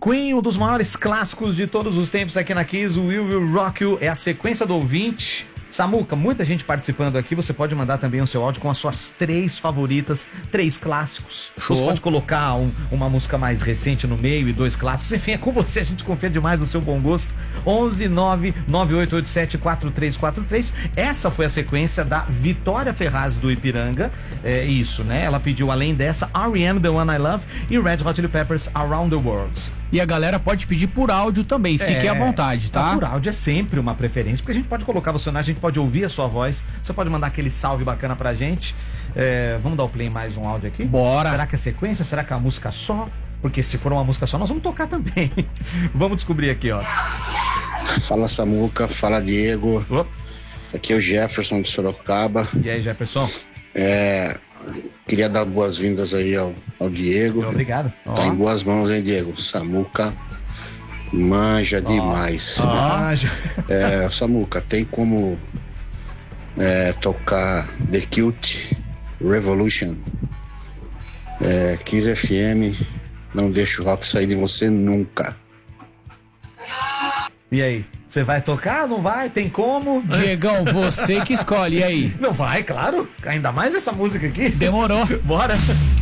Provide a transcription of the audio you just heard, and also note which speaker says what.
Speaker 1: Queen, um dos maiores clássicos de todos os tempos aqui na Kiss, We Will Rock You, é a sequência do ouvinte. Samuca, muita gente participando aqui, você pode mandar também o seu áudio com as suas 3 favoritas, 3 clássicos.
Speaker 2: Show.
Speaker 1: Você pode colocar uma música mais recente no meio e 2 clássicos, enfim, é com você, a gente confia demais no seu bom gosto. 11 99887 4343. Essa foi a sequência da Vitória Ferraz do Ipiranga, isso, né? Ela pediu além dessa, R.E.M. The One I Love e Red Hot Chili Peppers Around the World.
Speaker 2: E a galera pode pedir por áudio também, fique à vontade, tá?
Speaker 1: Por áudio é sempre uma preferência, porque a gente pode colocar você, a gente pode ouvir a sua voz, você pode mandar aquele salve bacana pra gente. Vamos dar o play em mais um áudio aqui?
Speaker 2: Bora!
Speaker 1: Será que é sequência? Será que é uma música só? Porque se for uma música só, nós vamos tocar também. Vamos descobrir aqui, ó.
Speaker 3: Fala Samuca, fala Diego.
Speaker 1: Opa.
Speaker 3: Aqui é o Jefferson de Sorocaba.
Speaker 1: E aí, Jefferson?
Speaker 3: Queria dar boas-vindas aí ao Diego.
Speaker 1: Obrigado.
Speaker 3: Tá em boas mãos, hein, Diego? Samuca manja demais. Samuca, tem como tocar The Cute Revolution? Kiss FM, não deixa o rock sair de você nunca.
Speaker 1: E aí? Você vai tocar? Não vai? Tem como?
Speaker 2: Diegão, você que escolhe, e aí?
Speaker 1: Não vai, claro. Ainda mais essa música aqui.
Speaker 2: Demorou.
Speaker 1: Bora.